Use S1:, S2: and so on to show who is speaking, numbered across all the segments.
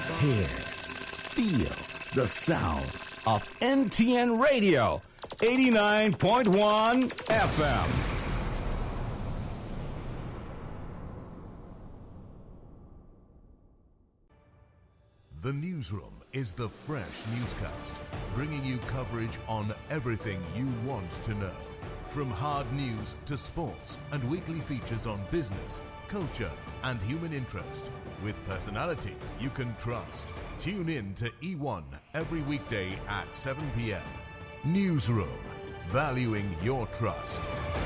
S1: Hear, feel the sound of NTN Radio, 89.1 FM.
S2: The Newsroom is the fresh newscast, bringing you coverage on everything you want to know. From hard news to sports and weekly features on business, culture and human interest, with personalities you can trust. Tune in to E1 every weekday at 7 p.m. Newsroom, valuing your trust.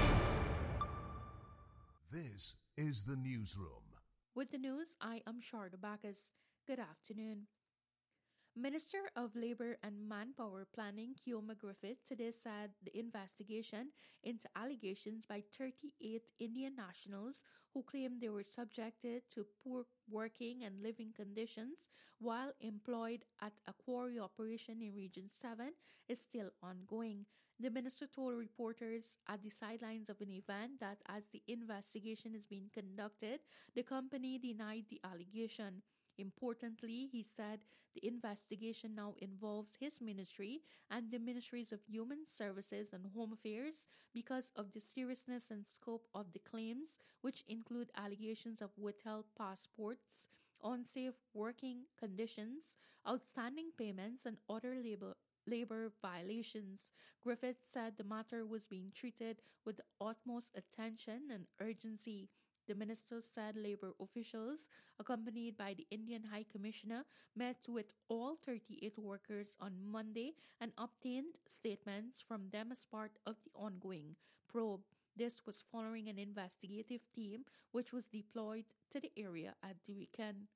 S2: This is the Newsroom.
S3: With the news, I am Sharda Bacchus. Good afternoon. Minister of Labour and Manpower Planning Keoma Griffith today said the investigation into allegations by 38 Indian nationals who claimed they were subjected to poor working and living conditions while employed at a quarry operation in Region 7 is still ongoing. The minister told reporters at the sidelines of an event that as the investigation is being conducted, the company denied the allegation. Importantly, he said the investigation now involves his ministry and the Ministries of Human Services and Home Affairs because of the seriousness and scope of the claims, which include allegations of withheld passports, unsafe working conditions, outstanding payments, and other labor violations. Griffith said the matter was being treated with the utmost attention and urgency. The minister said labor officials, accompanied by the Indian High Commissioner, met with all 38 workers on Monday and obtained statements from them as part of the ongoing probe. This was following an investigative team which was deployed to the area at the weekend.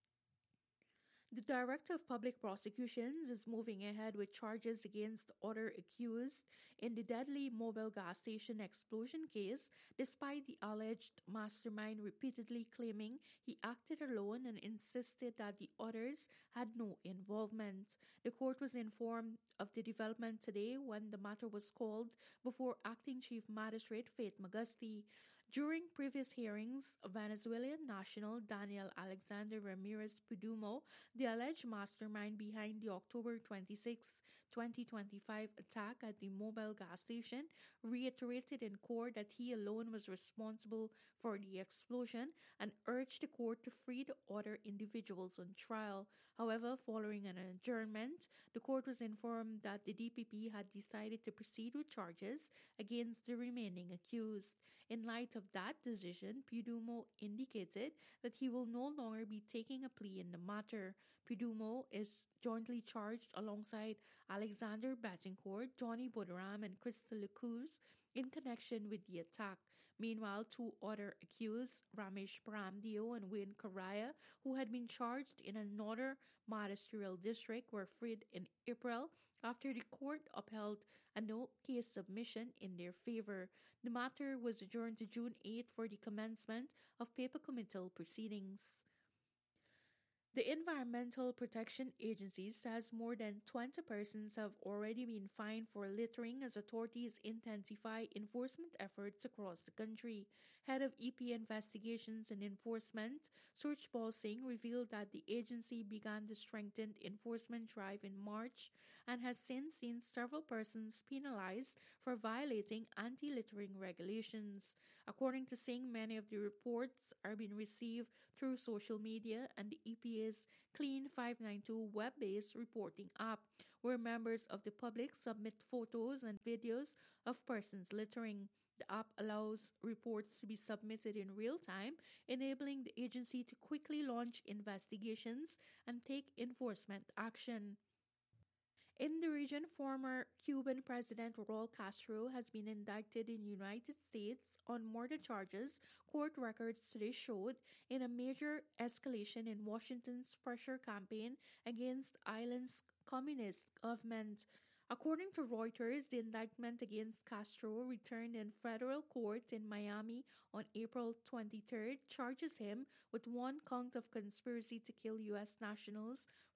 S3: The Director of Public Prosecutions is moving ahead with charges against other accused in the deadly mobile gas station explosion case, despite the alleged mastermind repeatedly claiming he acted alone and insisted that the others had no involvement. The court was informed of the development today when the matter was called before Acting Chief Magistrate Faith Magusti. During previous hearings, Venezuelan national Daniel Alexander Ramirez Pudumo, the alleged mastermind behind the October 26, 2025 attack at the mobile gas station, reiterated in court that he alone was responsible for the explosion and urged the court to free the other individuals on trial. However, following an adjournment, the court was informed that the DPP had decided to proceed with charges against the remaining accused. In light of that decision, Pudumo indicated that he will no longer be taking a plea in the matter. Pudumo is jointly charged alongside Alexander Betancourt, Johnny Bodoram, and Crystal Lecuz in connection with the attack. Meanwhile, two other accused, Ramesh Pramdio and Wayne Karaya, who had been charged in another magisterial district, were freed in April after the court upheld a no-case submission in their favor. The matter was adjourned to June 8 for the commencement of paper committal proceedings. The Environmental Protection Agency says more than 20 persons have already been fined for littering as authorities intensify enforcement efforts across the country. Head of EP Investigations and Enforcement, Surjpal Singh, revealed that the agency began the strengthened enforcement drive in March and has since seen several persons penalized for violating anti-littering regulations. According to Singh, many of the reports are being received through social media and the EPA's Clean 592 web-based reporting app, where members of the public submit photos and videos of persons littering. The app allows reports to be submitted in real time, enabling the agency to quickly launch investigations and take enforcement action. In the region, former Cuban President Raul Castro has been indicted in the United States on murder charges, court records today showed, in a major escalation in Washington's pressure campaign against island's communist government. According to Reuters, the indictment against Castro, returned in federal court in Miami on April 23rd, charges him with one count of conspiracy to kill U.S. nationals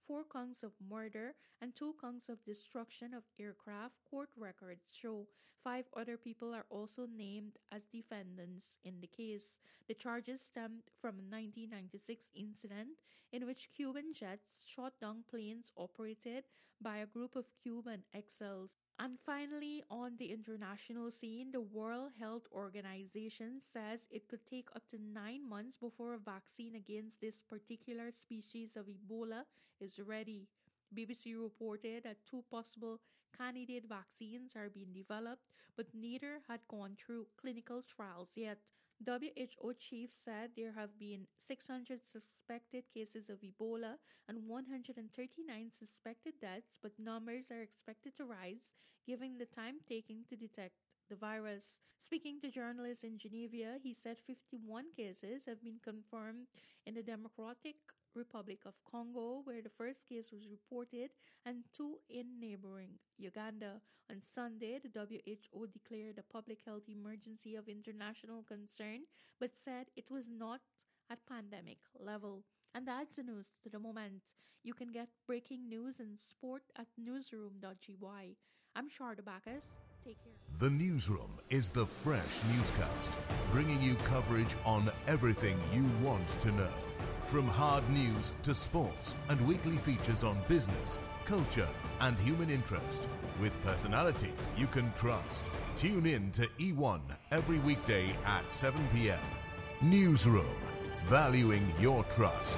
S3: 4 counts of murder, and 2 counts of destruction of aircraft, court records show. 5 other people are also named as defendants in the case. The charges stemmed from a 1996 incident in which Cuban jets shot down planes operated by a group of Cuban exiles. And finally, on the international scene, the World Health Organization says it could take up to 9 months before a vaccine against this particular species of Ebola is ready. BBC reported that 2 possible candidate vaccines are being developed, but neither had gone through clinical trials yet. WHO chief said there have been 600 suspected cases of Ebola and 139 suspected deaths, but numbers are expected to rise given the time taken to detect the virus. Speaking to journalists in Geneva, he said 51 cases have been confirmed in the Democratic Republic of Congo, where the first case was reported, and 2 in neighboring Uganda. On Sunday, the WHO declared a public health emergency of international concern, but said it was not at pandemic level. And that's the news to the moment. You can get breaking news and sport at newsroom.gy. I'm Sharda Bacchus. Take care.
S2: The Newsroom is the fresh newscast, bringing you coverage on everything you want to know. From hard news to sports and weekly features on business, culture and human interest, with personalities you can trust. Tune in to E1 every weekday at 7 p.m. Newsroom, valuing your trust.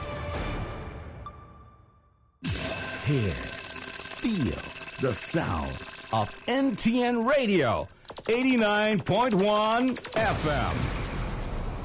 S1: Hear, feel the sound of NTN Radio, 89.1 FM.